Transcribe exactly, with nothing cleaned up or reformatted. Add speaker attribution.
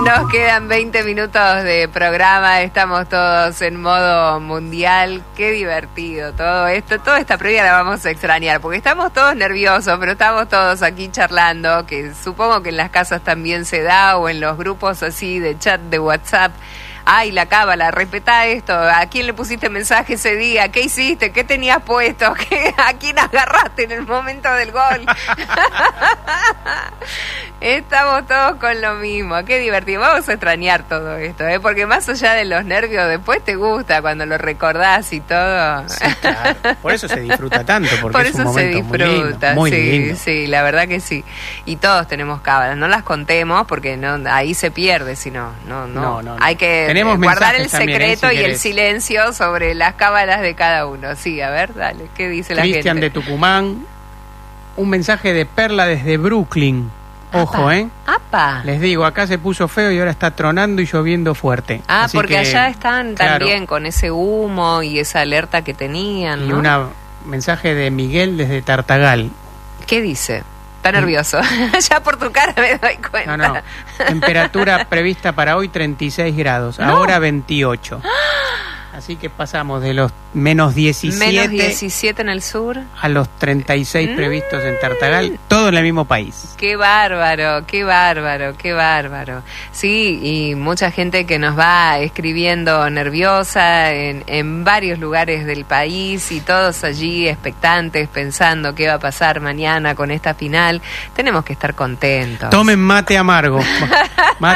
Speaker 1: Nos quedan veinte minutos de programa, estamos todos en modo mundial. Qué divertido todo esto, toda esta previa la vamos a extrañar, porque estamos todos nerviosos, pero estamos todos aquí charlando, que supongo que en las casas también se da, o en los grupos así de chat de WhatsApp. Ay, la cábala, respetá esto. ¿A quién le pusiste mensaje ese día? ¿Qué hiciste? ¿Qué tenías puesto? ¿Qué, ¿A quién agarraste en el momento del gol? Estamos todos con lo mismo. Qué divertido. Vamos a extrañar todo esto, ¿eh? Porque más allá de los nervios, después te gusta cuando lo recordás y todo.
Speaker 2: Sí, claro. Por eso se disfruta tanto, porque
Speaker 1: Por
Speaker 2: es
Speaker 1: eso
Speaker 2: un
Speaker 1: se
Speaker 2: momento
Speaker 1: disfruta.
Speaker 2: muy lindo. Muy
Speaker 1: sí,
Speaker 2: lindo.
Speaker 1: sí, la verdad que sí. Y todos tenemos cábalas. No las contemos porque no, ahí se pierde, si no, no, no.
Speaker 2: No, no, no.
Speaker 1: Hay que
Speaker 2: Tenemos
Speaker 1: guardar el
Speaker 2: mensajes también,
Speaker 1: secreto
Speaker 2: ¿eh? Si
Speaker 1: y el
Speaker 2: querés.
Speaker 1: silencio sobre las cábalas de cada uno. Sí, a ver, dale, ¿qué dice la gente?
Speaker 2: Cristian de Tucumán, un mensaje de Perla desde Brooklyn. Ojo,
Speaker 1: Apa.
Speaker 2: ¿eh?
Speaker 1: ¡Apa!
Speaker 2: Les digo, acá se puso feo y ahora está tronando y lloviendo fuerte.
Speaker 1: Ah,
Speaker 2: Así
Speaker 1: porque
Speaker 2: que,
Speaker 1: allá están
Speaker 2: claro,
Speaker 1: también con ese humo y esa alerta que tenían,
Speaker 2: y
Speaker 1: ¿no?
Speaker 2: un mensaje de Miguel desde Tartagal.
Speaker 1: ¿Qué dice? Está nervioso. Ya por tu cara me doy cuenta.
Speaker 2: No, no. Temperatura prevista para hoy treinta y seis grados,
Speaker 1: No.
Speaker 2: ahora veintiocho. Así que pasamos de los menos diecisiete,
Speaker 1: Menos diecisiete en el sur.
Speaker 2: a los treinta y seis
Speaker 1: Mm.
Speaker 2: previstos en Tartagal, todo en el mismo país.
Speaker 1: Qué bárbaro, qué bárbaro, qué bárbaro. Sí, y mucha gente que nos va escribiendo nerviosa en, en varios lugares del país y todos allí expectantes pensando qué va a pasar mañana con esta final. Tenemos que estar contentos.
Speaker 2: Tomen mate amargo. Mate